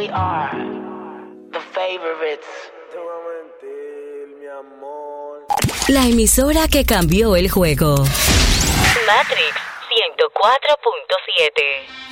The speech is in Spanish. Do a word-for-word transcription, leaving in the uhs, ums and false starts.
we are, the favorites. La emisora que cambió el juego. Matrix ciento cuatro punto siete.